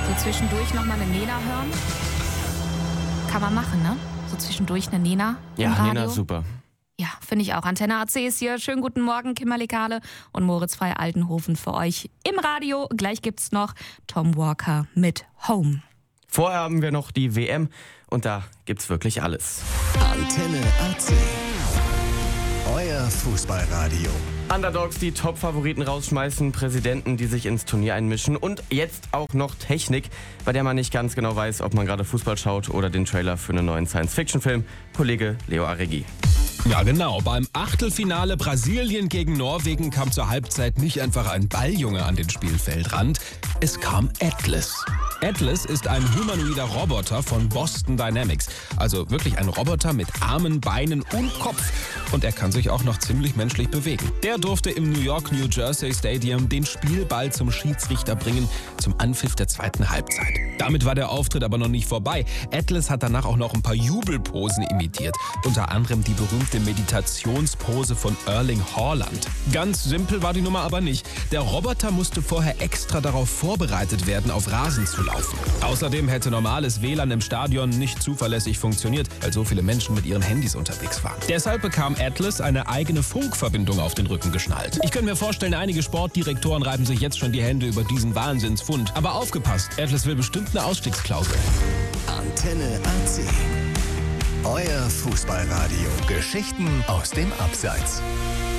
So zwischendurch nochmal eine Nena hören. Kann man machen, ne? So zwischendurch eine Nena im Ja, Radio. Nena ist super. Ja, finde ich auch. Antenne AC ist hier. Schönen guten Morgen, Kimberly Kahle und Moritz Frey Altenhofen für euch im Radio. Gleich gibt's noch Tom Walker mit Home. Vorher haben wir noch die WM und da gibt's wirklich alles. Antenne AC. Euer Fußballradio. Underdogs, die Top-Favoriten rausschmeißen, Präsidenten, die sich ins Turnier einmischen und jetzt auch noch Technik, bei der man nicht ganz genau weiß, ob man gerade Fußball schaut oder den Trailer für einen neuen Science-Fiction-Film. Kollege Leo Aregi. Ja, genau. Beim Achtelfinale Brasilien gegen Norwegen kam zur Halbzeit nicht einfach ein Balljunge an den Spielfeldrand. Es kam Atlas. Atlas ist ein humanoider Roboter von Boston Dynamics. Also wirklich ein Roboter mit Armen, Beinen und Kopf. Und er kann sich auch noch ziemlich menschlich bewegen. Der durfte im New York New Jersey Stadium den Spielball zum Schiedsrichter bringen, zum Anpfiff der zweiten Halbzeit. Damit war der Auftritt aber noch nicht vorbei. Atlas hat danach auch noch ein paar Jubelposen imitiert. Unter anderem die berühmte Meditationspose von Erling Haaland. Ganz simpel war die Nummer aber nicht. Der Roboter musste vorher extra darauf vorbereitet werden, auf Rasen zu laufen. Außerdem hätte normales WLAN im Stadion nicht zuverlässig funktioniert, weil so viele Menschen mit ihren Handys unterwegs waren. Deshalb bekam Atlas eine eigene Funkverbindung auf den Rücken geschnallt. Ich könnte mir vorstellen, einige Sportdirektoren reiben sich jetzt schon die Hände über diesen Wahnsinnsfund. Aber aufgepasst, Atlas will bestimmt eine Ausstiegsklausel. Antenne AC. Euer Fußballradio. Geschichten aus dem Abseits.